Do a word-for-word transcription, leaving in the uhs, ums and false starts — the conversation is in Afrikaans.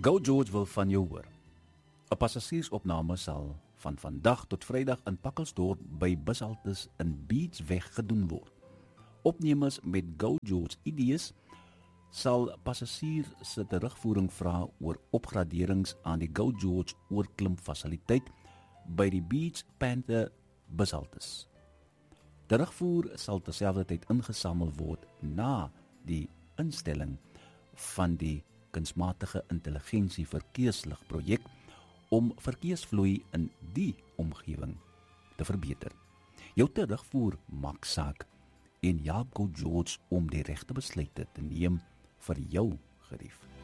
Go George wil van jou hoor. 'n Passasiersopname sal van vandag tot Vrydag in Pakkelsdorp by bushaltes in Beachweg gedoen word. Opnemers met Go George idees sal passasiers se terugvoering vra oor opgraderings aan die Go George oorklimfasiliteit by die Beach Panther bushaltes. Terugvoer sal terselfdertyd ingesamel word na die instelling van die kunsmatige intelligensie verkeerslig projek om verkeersvloei in die omgewing te verbeter. Jou terugvoer maak saak en help Go George om die regte besluite te neem vir jou gerief.